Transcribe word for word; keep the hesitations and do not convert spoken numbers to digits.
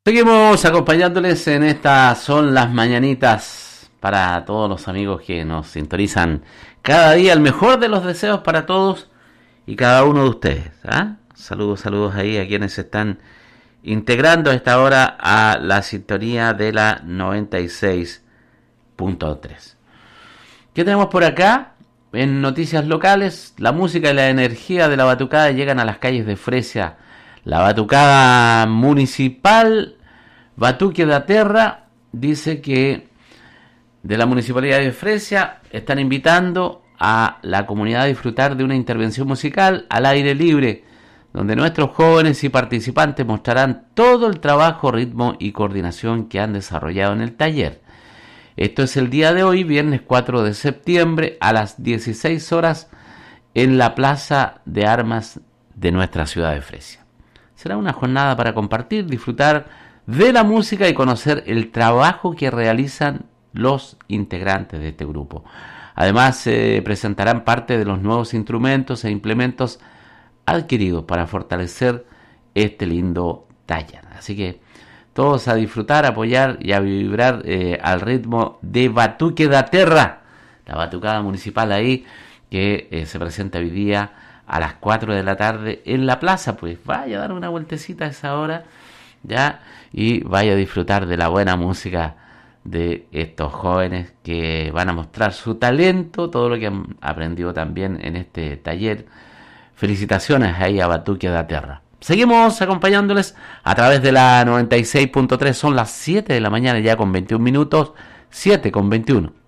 Seguimos acompañándoles en estas son las mañanitas para todos los amigos que nos sintonizan cada día. El mejor de los deseos para todos y cada uno de ustedes. ¿ah? Saludos, saludos ahí a quienes se están integrando a esta hora a la sintonía de la noventa y seis punto tres. ¿Qué tenemos por acá? En noticias locales, la música y la energía de la batucada llegan a las calles de Fresia. La batucada municipal Batuque da Terra dice que de la municipalidad de Fresia están invitando a la comunidad a disfrutar de una intervención musical al aire libre, donde nuestros jóvenes y participantes mostrarán todo el trabajo, ritmo y coordinación que han desarrollado en el taller. Esto es el día de hoy, viernes cuatro de septiembre, a las dieciséis horas, en la Plaza de Armas de nuestra ciudad de Fresia. Será una jornada para compartir, disfrutar de la música y conocer el trabajo que realizan los integrantes de este grupo. Además, se eh, presentarán parte de los nuevos instrumentos e implementos adquiridos para fortalecer este lindo taller. Así que todos a disfrutar, apoyar y a vibrar eh, al ritmo de Batuque da Terra, la batucada municipal ahí que eh, se presenta hoy día a las cuatro de la tarde en la plaza. Pues vaya a dar una vueltecita a esa hora ya y vaya a disfrutar de la buena música de estos jóvenes que van a mostrar su talento, todo lo que han aprendido también en este taller. Felicitaciones ahí a Batuque da Terra. Seguimos acompañándoles a través de la noventa y seis punto tres. Son las siete de la mañana ya con veintiún minutos, siete con veintiuno.